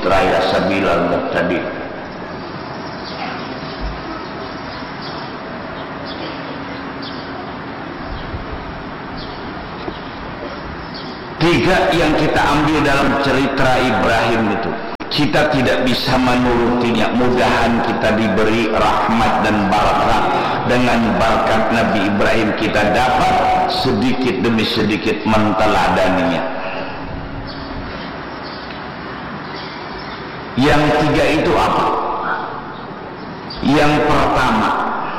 citra ila sabilal muqtadin. Tiga yang kita ambil dalam cerita Ibrahim itu, kita tidak bisa menurutinya. Mudahan kita diberi rahmat dan barakah. Dengan berkat Nabi Ibrahim kita dapat sedikit demi sedikit menteladaninya. Yang tiga itu apa? Yang pertama,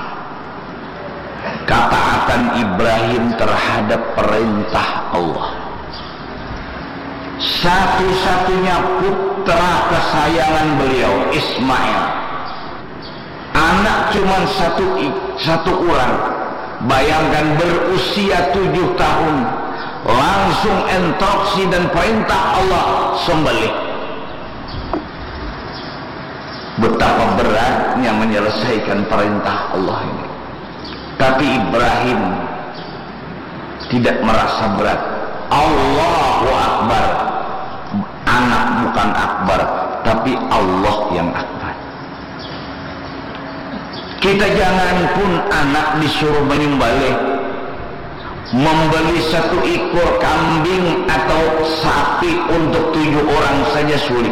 ketaatan Ibrahim terhadap perintah Allah. Satu-satunya putra kesayangan beliau, Ismail, anak cuma satu orang. Bayangkan berusia 7 tahun langsung instruksi dan perintah Allah sembelih. Betapa beratnya menyelesaikan perintah Allah ini. Tapi Ibrahim tidak merasa berat. Allahu Akbar. Anak bukan akbar, tapi Allah yang akbar. Kita jangan pun anak disuruh menyembelih, membeli 1 ekor kambing atau sapi untuk 7 orang saja sulit.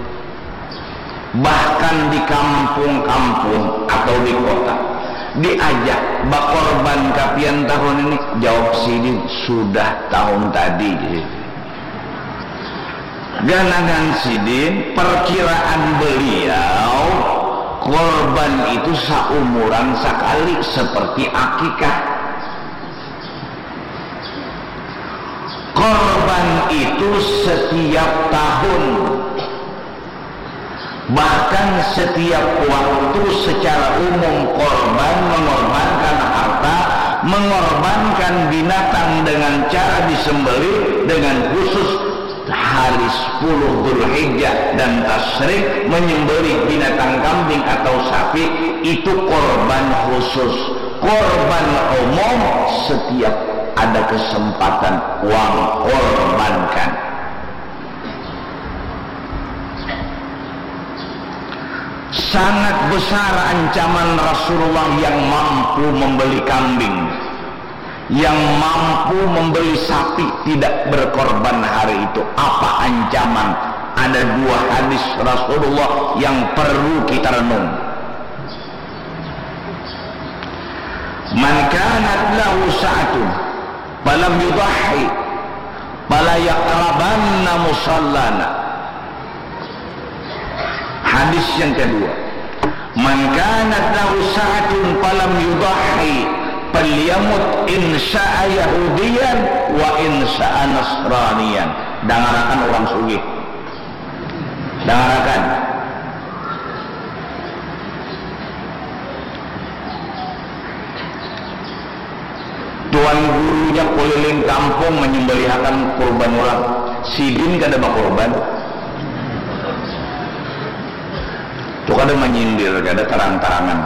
Bahkan di kampung-kampung atau di kota diajak bakorban kapian tahun ini, jawab sini sudah tahun tadi. Ganangan sidin, perkiraan beliau korban itu seumuran sekali seperti akikah. Korban itu setiap tahun, bahkan setiap waktu secara umum korban mengorbankan harta, mengorbankan binatang dengan cara disembelih dengan khusus. Hari 10 Dzulhijjah dan Tasyrik menyembelih binatang kambing atau sapi itu korban khusus. Korban umum setiap ada kesempatan uang korbankan. Sangat besar ancaman Rasulullah yang mampu membeli kambing, yang mampu membeli sapi tidak berkorban hari itu. Apa ancaman? Ada 2 hadis Rasulullah yang perlu kita renung. Man kanat lahu sa'atun falam yudahhi fala yaqrabanna musallana. Hadis yang kedua, man kanat lahu sa'atun falam yudahhi falyamut insya'a yahudiyan wa insya'a nasraniyan. Dangarakan orang sugih, dangarakan. Tuan gurunya keliling kampung menyembelihkan kurban orang. Sidin kada bakorban, tuh kada menyindir, kada terang-terangan.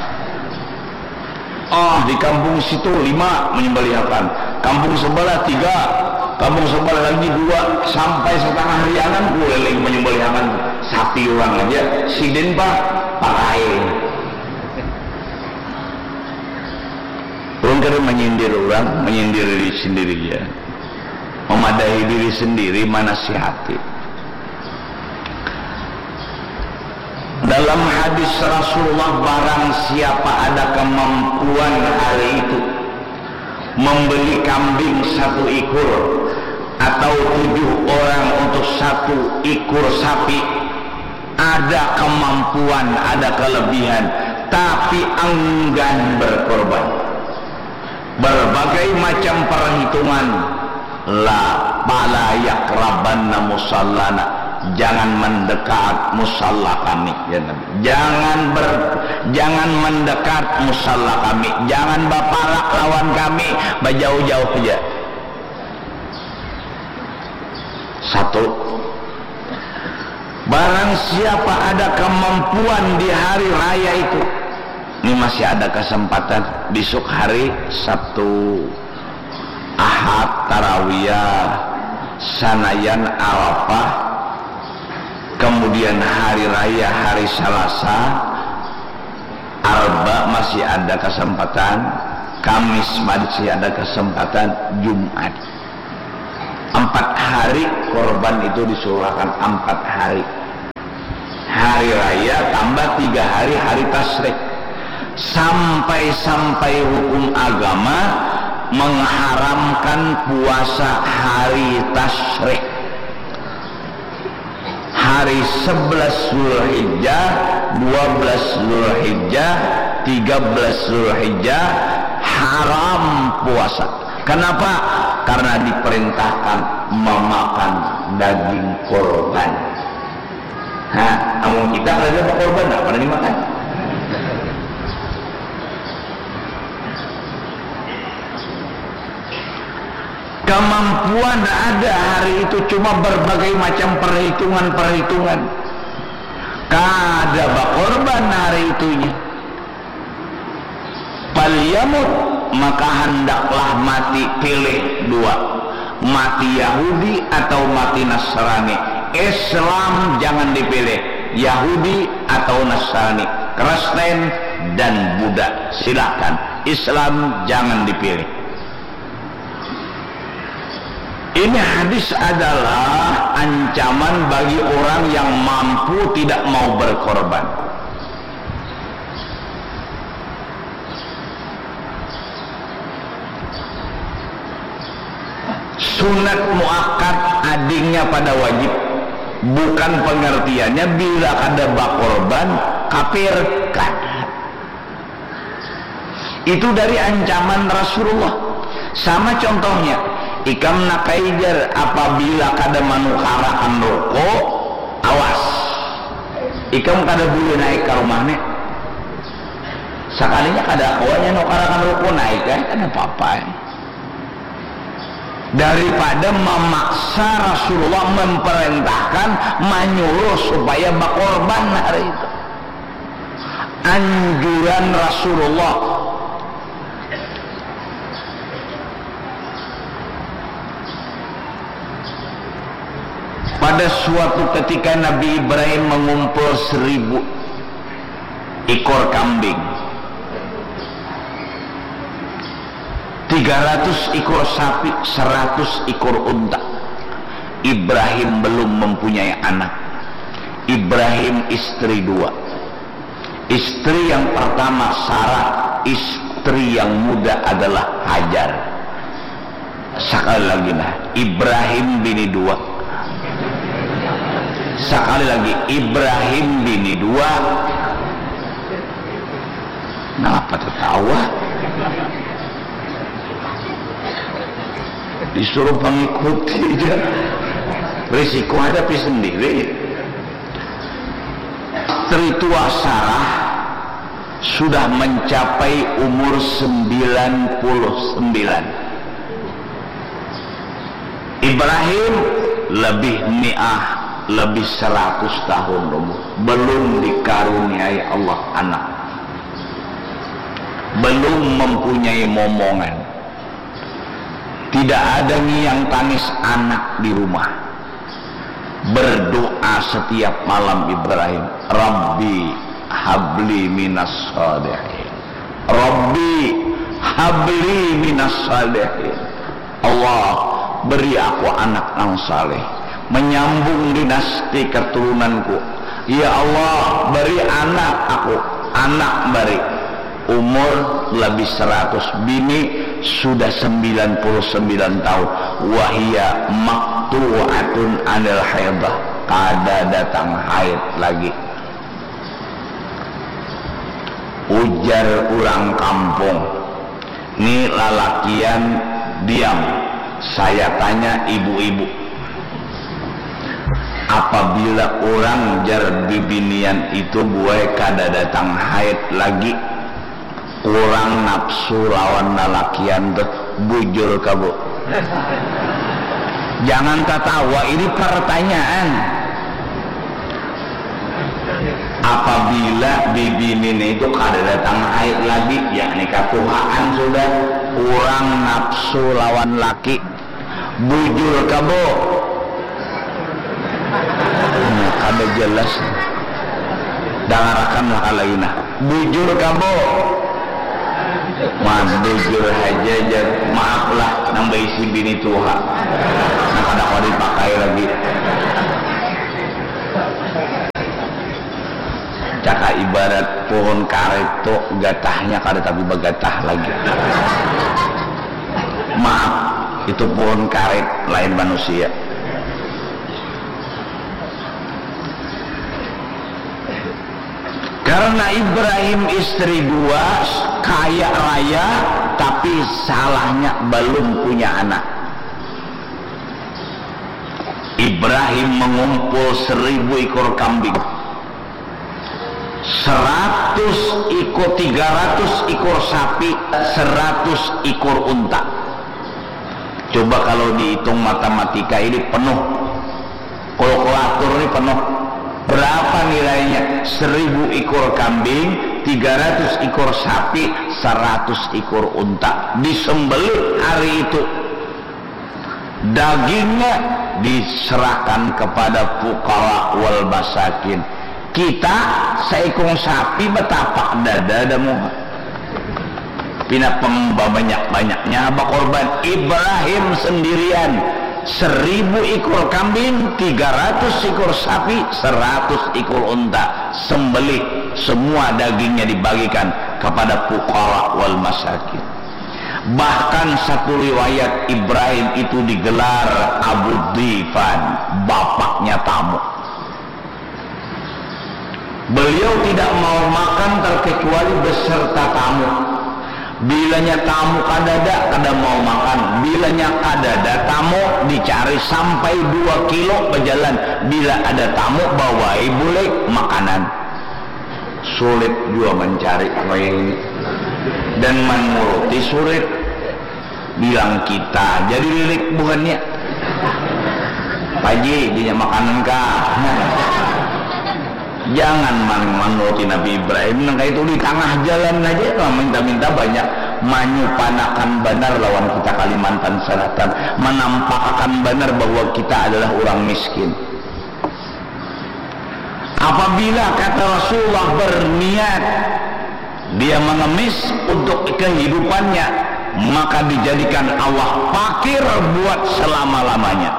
Di kampung situ 5 menyembelihkan, kampung sebelah 3, kampung sebelah lagi 2, sampai setengah harianan keliling menyembelihkan sapi orang aja. Sidin pak pakai. Orang kada menyindir orang, menyindir diri sendiri ya, memadahi diri sendiri, menasihati. Dalam hadis Rasulullah, barang siapa ada kemampuan hari itu membeli kambing 1 ekor atau 7 orang untuk 1 ekor sapi, ada kemampuan, ada kelebihan, tapi enggan berkorban, berbagai macam perhitungan, la yaqrabanna musallana, jangan mendekat musalla kami ya Nabi. Jangan mendekat musalla kami, jangan baparak lawan kami, bajauh-jauh saja. 1, barang siapa ada kemampuan di hari raya itu, ini masih ada kesempatan, besok hari Sabtu, Ahad, Tarawiyah, Sanayan, Arafah, kemudian kemudian hari raya hari Selasa, Arba masih ada kesempatan, Kamis masih ada kesempatan, Jumat. 4 hari korban itu disurahkan, 4 hari. Hari raya tambah 3 hari hari tasyrik. Sampai hukum agama mengharamkan puasa hari tasyrik. Hari 11 Zulhijjah, 12 Zulhijjah, 13 Zulhijjah haram puasa. Kenapa? Karena diperintahkan memakan daging korban. Namun kita kalau ada korban nggak pernah dimakan. Kemampuan ada hari itu, cuma berbagai macam perhitungan. Kada berkorban hari itunya. Falyamut, maka hendaklah mati, pilih 2, mati Yahudi atau mati Nasrani. Islam jangan dipilih, Yahudi atau Nasrani, Kristen dan Buddha silakan, Islam jangan dipilih. Ini hadis adalah ancaman bagi orang yang mampu tidak mau berkorban. Sunat muakkad adingnya pada wajib, bukan pengertiannya bila ada berkorban kafir. Itu dari ancaman Rasulullah. Sama contohnya, ikam nakaijar apabila kada manukarakan rokok, awas. Ikam kada boleh naik ke rumahnya. Sekalinya kada kawannya nukarakan rokok naik kan apa-apa. Daripada memaksa, Rasulullah memerintahkan, menyuruh supaya berkorban hari itu. Anjuran Rasulullah. Pada suatu ketika Nabi Ibrahim mengumpul 1000 ekor kambing, 300 ekor sapi, 100 ekor unta. Ibrahim belum mempunyai anak. Ibrahim istri 2. Istri yang pertama Sarah, istri yang muda adalah Hajar. Sekali lagi nah, Ibrahim bini 2. Sekali lagi, Ibrahim bini 2. Kenapa tertawa? Disuruh mengikuti aja, risiko hadapi sendiri. Istri tua Sarah sudah mencapai umur 99. Ibrahim lebih lebih 100 tahun umur, belum dikaruniai Allah anak, belum mempunyai momongan. Tidak ada yang tangis anak di rumah. Berdoa setiap malam Ibrahim, Rabbi habli minas salihin, Rabbi habli minas salihin. Allah, beri aku anak yang saleh, menyambung dinasti keturunanku. Ya Allah, beri anak aku, anak beri. Umur lebih 100, bini sudah 99 tahun. Wahia maktu'atun anil haidah, kada datang haid lagi. Ujar ulang kampung, ini lalakian diam. Saya tanya ibu-ibu, apabila orang jar bibinian itu buai kada datang haid lagi, kurang nafsu lawan lalakian tuh, bujur kamu. Jangan tertawa, ini pertanyaan. Apabila bibinin itu kada datang haid lagi, yakni ketuhaan sudah, kurang nafsu lawan laki, bujur kamu. Kada udah jelas dangarakan halaina bujur kabo man bujur aja maaflah nambah isi bini Tuhan nah kadang dipakai lagi caka ibarat pohon karet tuh gatahnya kada tapi begatah lagi maaf itu pohon karet lain manusia. Karena Ibrahim istri dua kaya raya tapi salahnya belum punya anak. Ibrahim mengumpul 1000 ekor kambing, 100 ekor, 300 ekor sapi, 100 ekor unta. Coba kalau dihitung matematika ini penuh, kalkulator ini penuh. Berapa nilainya? 1000 ekor kambing, 300 ekor sapi, 100 ekor unta. Disembelih hari itu. Dagingnya diserahkan kepada fuqara wal masakin. Kita seekor sapi betapa dada muha. Pina banyak-banyaknya apa korban. Ibrahim sendirian 1000 ekor kambing, 300 ekor sapi, 100 ekor unta, sembelih semua dagingnya dibagikan kepada fuqara wal masakin. Bahkan satu riwayat Ibrahim itu digelar Abu Dhifan, bapaknya tamu. Beliau tidak mau makan terkecuali beserta tamu. Bilanya tamu kada mau makan. Bilanya kada tamu dicari sampai 2 kilo berjalan. Bila ada tamu bawai boleh makanan. Sulit juga mencari ini. Dan menuruti sulit. Bilang kita jadi lilik bukannya. Paji dia makanan kah? Jangan menuruti Nabi Ibrahim. Nangka itu di tengah jalan aja kalau minta-minta banyak menyupanakan benar lawan kita Kalimantan Selatan, menampakkan benar bahwa kita adalah orang miskin. Apabila kata Rasulullah berniat dia mengemis untuk kehidupannya, maka dijadikan Allah fakir buat selama-lamanya.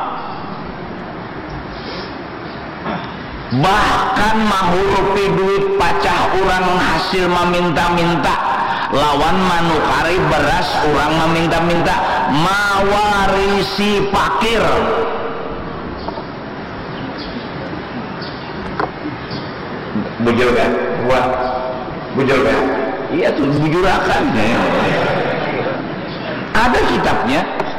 Bahkan mahurupi duit pacah orang hasil meminta-minta, lawan manukari beras orang meminta-minta, mawarisi fakir. Bujur kan? Wah, bujur kan? Iya tuh bujurakan. Ada kitabnya.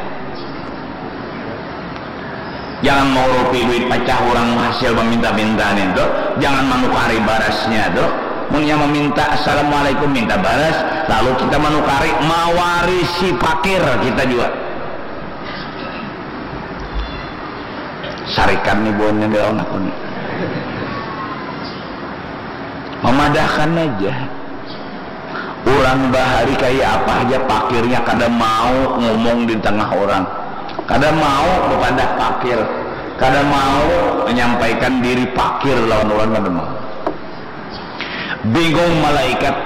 Jangan mau rupi duit pacah orang hasil meminta-minta itu. Jangan manukari barasnya itu. Mulia meminta assalamualaikum minta baras, lalu kita manukari mawarisi fakir kita juga. Sarikan nih buahnya belawan aku nih. Memadahkan aja. Orang bahari kayak apa aja fakirnya kada mau ngomong di tengah orang. Kada mau kepada fakir, kada mau menyampaikan diri fakir lawan orang kada mau. Bingung malaikat.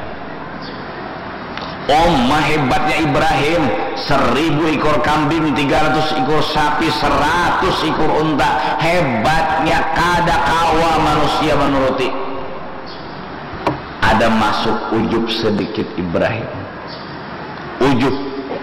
Hebatnya Ibrahim, 1000 ekor kambing, 300 ekor sapi, 100 ekor unta. Hebatnya kada kawa manusia menuruti. Ada masuk ujub sedikit Ibrahim. Ujub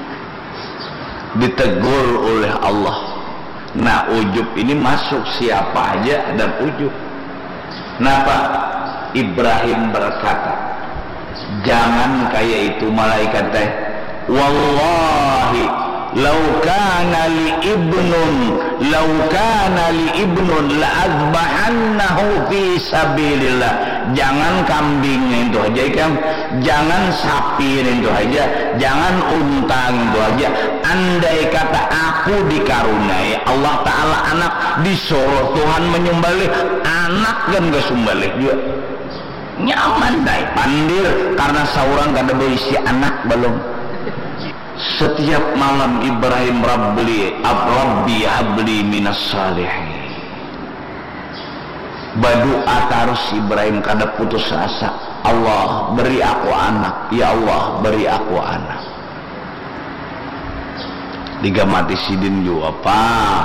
ditegur oleh Allah. Nah ujub ini masuk siapa aja dan ujub. Kenapa? Ibrahim berkata, jangan kayak itu malaikat teh. Wallahi law kana li ibnun la azbahannahu fi sabilillah. Jangan kambing itu aja kan, jangan sapi itu aja, jangan unta itu aja. Andai kata aku dikaruniai Allah Ta'ala anak, disuruh Tuhan menyembelih anak kan gak sembelih juga nyaman dai pandir karena seorang kada berisi anak belum. Setiap malam Ibrahim Rabbi habli minas salihin. Berdoa terus Ibrahim kada putus asa. Allah beri aku anak, ya Allah beri aku anak. Digamati sidin juga apa?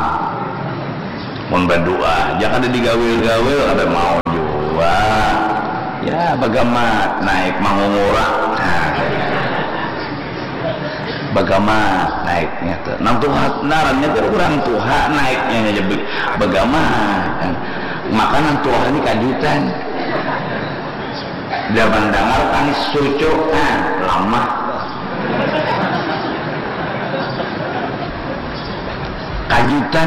Mun berdoa, jangan digawil-gawil kada mau juga. Ya bagaimana naik mangungurang. Bagaimana naiknya tuh? Nang Tuhan narannya tuh kurang Tuhan naiknya aja bagaimana? Makanan Tuhan ini kajutan. Zaman dengar tangis sucu lama. Kajutan.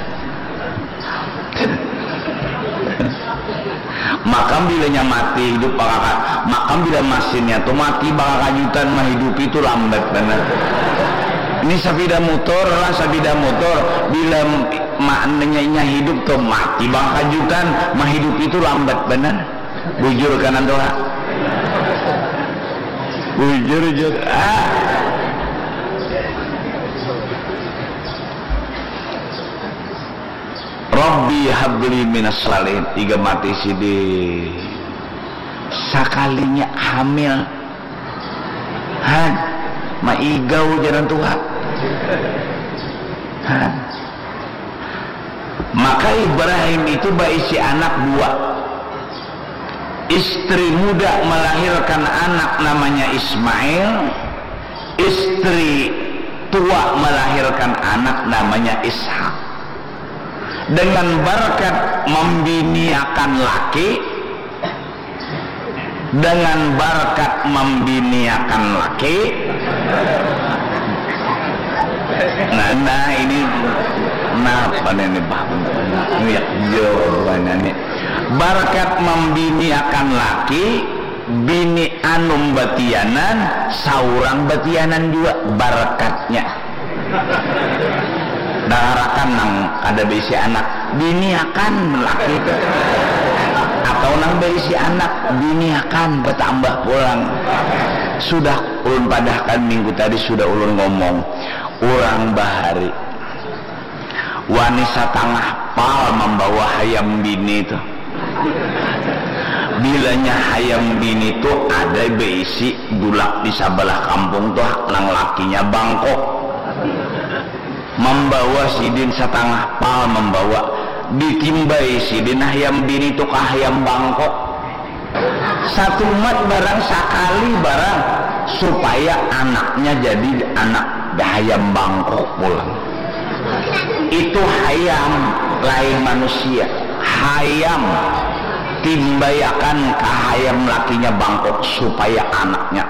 Makam bilanya mati hidup bakal, makam bila mesinnya tuh mati bakal kajutan mah hidup itu lambat benar. Ini sabida motor lah, sabida motor bila maknanya hidup tuh mati bakal kajutan mah hidup itu lambat benar. Bujur kanan doa, bujur juga. Rabbi habli minas salihin. Tiga mati sidi sakalinya hamil maigau jalan Tuhan. Maka Ibrahim itu berisi anak dua. Istri muda melahirkan anak namanya Ismail, istri tua melahirkan anak namanya Ishak. Dengan berkat membiniakan laki, dengan berkat membiniakan laki, nah ini kenapa ini banyak jawabannya. Berkat membiniakan laki, bini anum batianan, saurang batianan juga berkatnya. Daharakan nang ada berisi anak biniakan laki atau nang berisi anak biniakan bertambah pulang. Sudah ulun padahkan minggu tadi sudah ulun ngomong orang bahari wanita tengah pal membawa hayam bini itu. Bilanya hayam bini itu ada berisi dulak di sebelah kampung tuh nang lakinya bangkok. Membawa sidin setengah pal membawa ditimbai sidin hayam bini itu ke hayam bangkok satu mat barang sekali barang supaya anaknya jadi anak hayam bangkok pulang. Itu hayam lain manusia, hayam timbayakan ke hayam lakinya bangkok supaya anaknya